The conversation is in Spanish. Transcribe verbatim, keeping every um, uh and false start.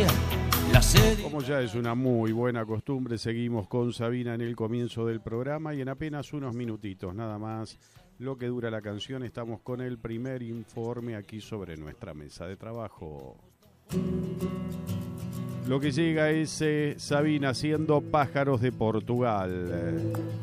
la sed. Como ya es una muy buena costumbre, seguimos con Sabina en el comienzo del programa y en apenas unos minutitos, nada más lo que dura la canción, estamos con el primer informe aquí sobre nuestra mesa de trabajo. Lo que llega es eh, Sabina haciendo Pájaros de Portugal.